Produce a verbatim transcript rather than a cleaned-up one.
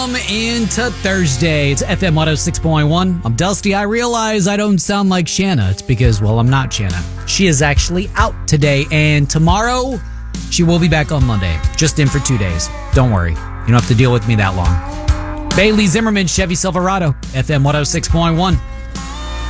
Into Thursday. It's F M one oh six point one. I'm Dusty. I realize I don't sound like Shanna. It's because, well, I'm not Shanna. She is actually out today, and tomorrow she will be back on Monday. Just in for two days. Don't worry. You don't have to deal with me that long. Bailey Zimmerman, Chevy Silverado, F M one oh six point one.